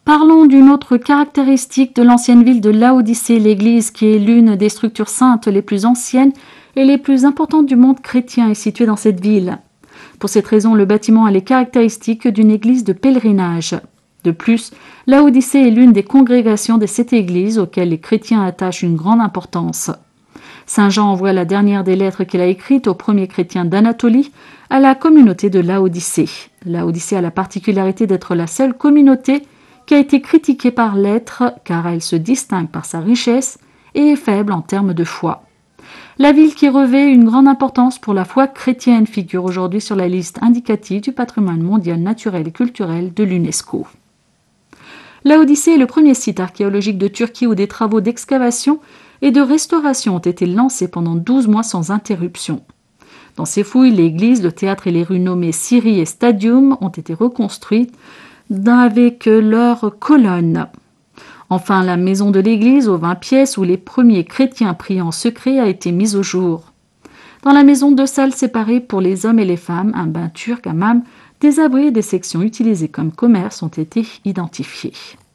Parlons d'une autre caractéristique de l'ancienne ville de Laodicée, l'église qui est l'une des structures saintes les plus anciennes et les plus importantes du monde chrétien est située dans cette ville. Pour cette raison, le bâtiment a les caractéristiques d'une église de pèlerinage. De plus, Laodicée est l'une des congrégations de cette église auxquelles les chrétiens attachent une grande importance. Saint Jean envoie la dernière des lettres qu'il a écrites aux premiers chrétiens d'Anatolie à la communauté de Laodicée. Laodicée a la particularité d'être la seule communauté qui a été critiquée par lettres car elle se distingue par sa richesse et est faible en termes de foi. La ville qui revêt une grande importance pour la foi chrétienne figure aujourd'hui sur la liste indicative du patrimoine mondial naturel et culturel de l'UNESCO. Laodicée est le premier site archéologique de Turquie où des travaux d'excavation et de restauration ont été lancés pendant 12 mois sans interruption. Dans ces fouilles, l'église, le théâtre et les rues nommées Syrie et Stadium ont été reconstruites avec leurs colonnes. Enfin, la maison de l'église aux 20 pièces où les premiers chrétiens priaient en secret a été mise au jour. Dans la maison, 2 salles séparées pour les hommes et les femmes, un bain turc, hammam, des abris et des sections utilisées comme commerce ont été identifiés.